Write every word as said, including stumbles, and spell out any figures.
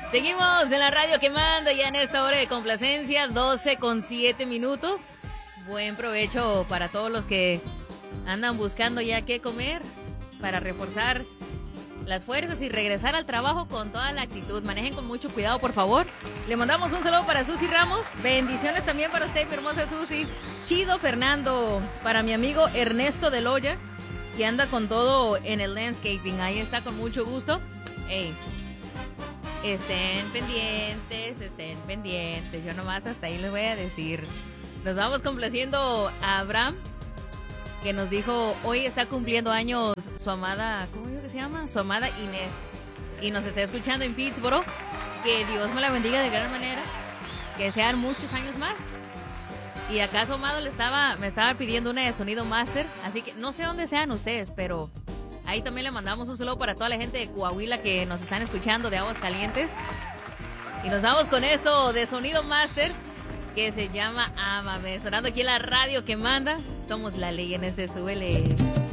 Seguimos en la radio quemando ya en esta hora de complacencia, doce con siete minutos. Buen provecho para todos los que andan buscando ya qué comer para reforzar las fuerzas y regresar al trabajo con toda la actitud. Manejen con mucho cuidado, por favor. Le mandamos un saludo para Susi Ramos. Bendiciones también para usted, mi hermosa Susi. Chido Fernando, para mi amigo Ernesto de Loya, que anda con todo en el landscaping. Ahí está con mucho gusto. Hey, estén pendientes, estén pendientes. Yo nomás hasta ahí les voy a decir. Nos vamos complaciendo a Abraham, que nos dijo, hoy está cumpliendo años su amada, ¿cómo digo que se llama? Su amada Inés. Y nos está escuchando en Pittsburgh. Que Dios me la bendiga de gran manera. Que sean muchos años más. Y acá su amado le estaba, me estaba pidiendo una de sonido master. Así que no sé dónde sean ustedes, pero ahí también le mandamos un saludo para toda la gente de Coahuila que nos están escuchando, de Aguascalientes. Y nos vamos con esto de sonido master, que se llama Ámame, sonando aquí en la radio que manda. Somos la ley en ese suele.